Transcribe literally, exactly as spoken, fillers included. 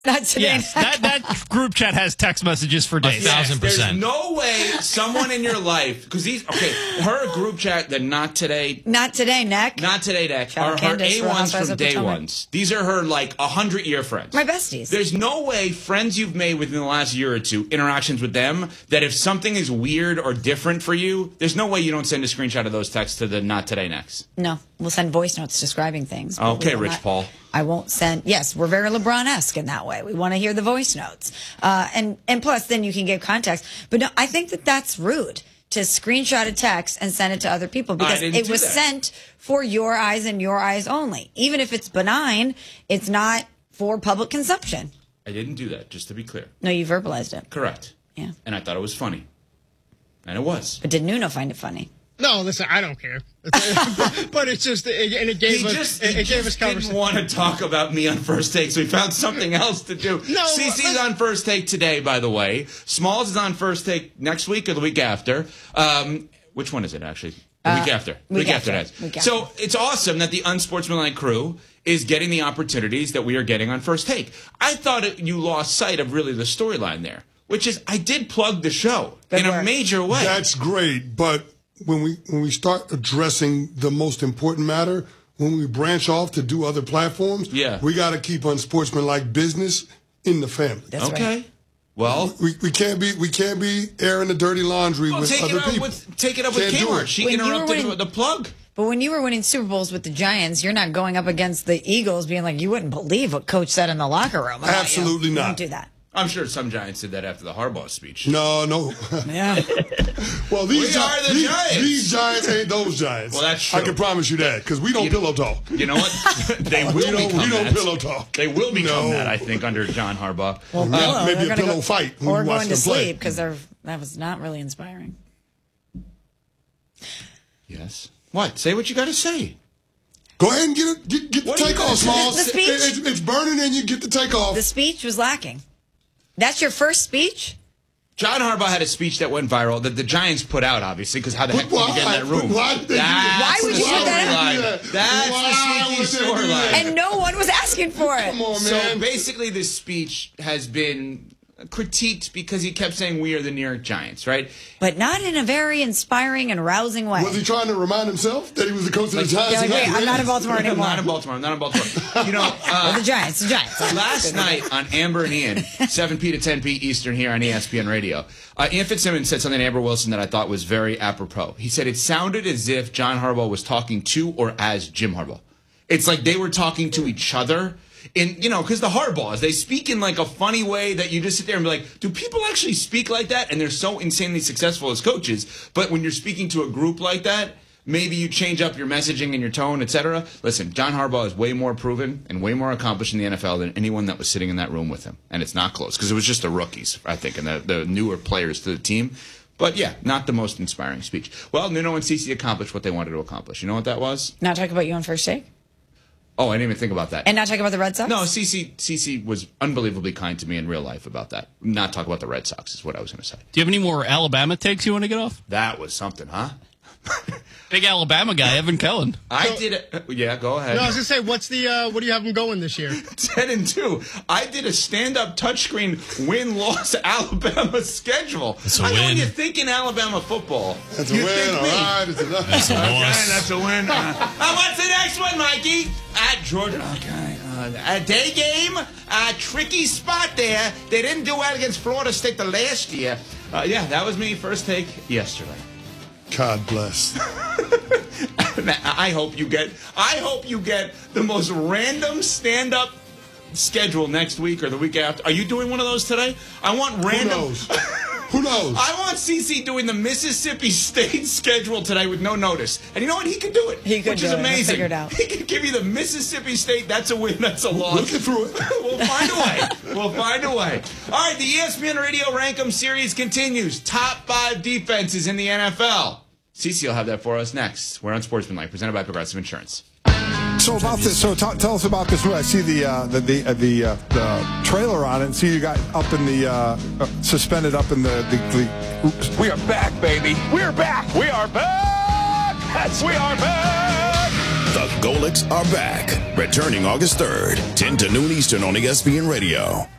Not today. Yes, that, that group chat has text messages for days. A thousand percent. There's no way someone in your life, because these, okay, her group chat, the not today, Not today, Nick. not today deck, Shout are out her Candace A for ones Housewives from of day Potomac. ones. These are her, like, one hundred year friends. My besties. There's no way friends you've made within the last year or two, interactions with them, that if something is weird or different for you, there's no way you don't send a screenshot of those texts to the not today next. No, we'll send voice notes describing things. but Okay, we will Rich not- Paul. I won't send. Yes, we're very LeBron-esque in that way. We want to hear the voice notes, uh, and and plus, then you can give context. But no, I think that that's rude to screenshot a text and send it to other people because didn't it do was that. sent for your eyes and your eyes only. Even if it's benign, it's not for public consumption. I didn't do that, just to be clear. No, you verbalized it. Correct. Yeah, And I thought it was funny. And it was. but did Nuno find it funny? No, listen, I don't care. But it's just, it, and it gave He us, just, it, he it gave us just didn't conversation. want to talk about me on First Take, so he found something else to do. No, Cece's but- on First Take today, by the way. Smalls is on First Take next week or the week after. Um, which one is it, actually? The week Uh, after. week after after. that. Week after. So it's awesome that the Unsportsmanlike crew is getting the opportunities that we are getting on First Take. I thought it, you lost sight of really the storyline there, which is I did plug the show Good in a work. major way. That's great, but when we when we start addressing the most important matter, when we branch off to do other platforms, Yeah. we got to keep unsportsmanlike business in the family. That's okay. right. Well, We, we can't be we can't be airing the dirty laundry well with take, other it up people. with, take it up with Can't do Kmart. it. She When you were interrupted winning- with the plug. But when you were winning Super Bowls with the Giants, you're not going up against the Eagles being like, you wouldn't believe what Coach said in the locker room. about you." Absolutely You not. Don't do that. I'm sure some Giants did that after the Harbaugh speech. No, no. Yeah. Well, these, We Gi- are the these, Giants. these Giants ain't those Giants. Well, that's I true. can promise you that because we don't You- pillow talk. You know what? They will We don't, become we don't that. pillow talk. They will become No. that, I think, under John Harbaugh. Well, Maybe- pillow, maybe they're a gonna pillow go, fight when or we watch going to them play. sleep because that was not really inspiring. Yes. What? Say what you got to say. Go ahead and get it, get, get the What are you takeoff, gonna say? Smalls. The speech? It- it's, it's burning and you get the takeoff. The speech was lacking. That's your first speech? John Harbaugh had a speech that went viral that the Giants put out, obviously, because how the But heck did you get in that why- room? why did they do that? That's Why would the you put that storyline. out? That's Why the would sneaky they do that? storyline. And no one was asking for it. Come on, So man. basically, this speech has been critiqued because he kept saying, we are the New York Giants, right? But not in a very inspiring and rousing way. Was he trying to remind himself that he was the coach of the Giants? Yeah, like, and wait, not I'm the not in Rams? Baltimore I'm anymore. not in Baltimore. I'm not in Baltimore. You know, uh, the Giants, the Giants. last night on Amber and Ian, seven p to ten p Eastern here on E S P N Radio, uh, Ian Fitzsimmons said something to Amber Wilson that I thought was very apropos. He said it sounded as if John Harbaugh was talking to or as Jim Harbaugh. It's like they were talking to each other. In, you know, because the Harbaughs, they speak in like a funny way that you just sit there and be like, do people actually speak like that? And they're so insanely successful as coaches. But when you're speaking to a group like that, maybe you change up your messaging and your tone, et cetera. Listen, John Harbaugh is way more proven and way more accomplished in the N F L than anyone that was sitting in that room with him. And it's not close because it was just the rookies, I think, and the, the newer players to the team. But yeah, not the most inspiring speech. Well, Nuno and Cece accomplished what they wanted to accomplish. You know what that was? Not talk about you on First Take? Oh, I didn't even think about that. And not talk about the Red Sox? No, Cece, Cece was unbelievably kind to me in real life about that. Not talk about the Red Sox is what I was going to say. Do you have any more Alabama takes you want to get off? That was something, huh? Big Alabama guy, Evan Kellen. I did it. Yeah, go ahead. No, I was gonna say, what's the uh, what do you have them going this year? ten and two. I did a stand-up touchscreen win-loss Alabama schedule. That's a I know when win. you think in Alabama football, That's a you win, think all me. right. It's enough. That's a Okay, loss. that's a win. Uh, uh, what's the next one, Mikey? At Georgia. Okay. Uh, a day game. A tricky spot there. They didn't do well against Florida State the last year. Uh, yeah, that was me. First take yesterday. God bless. I hope you get. I hope you get the most random stand-up schedule next week or the week after. Are you doing one of those today? I want Who random. knows? Who knows? I want C C doing the Mississippi State schedule today with no notice. And you know what? He could do it. He could which do is it. He'll amazing. figure it out. He could give you the Mississippi State. That's a win. That's a loss. Looking through it. We'll find a way. We'll find a way. All right, the E S P N Radio Rank 'em series continues. Top five defenses in the N F L. Cece will have that for us next. We're on Sportsmanlike, presented by Progressive Insurance. So about this, so t- tell us about this. I see the uh, the the, uh, the, uh, the trailer on it, and see you got up in the uh, uh, suspended up in the, the, the. We are back, baby. We're back. We are back. That's we are back. The Golics are back, returning August third, ten to noon Eastern on E S P N Radio.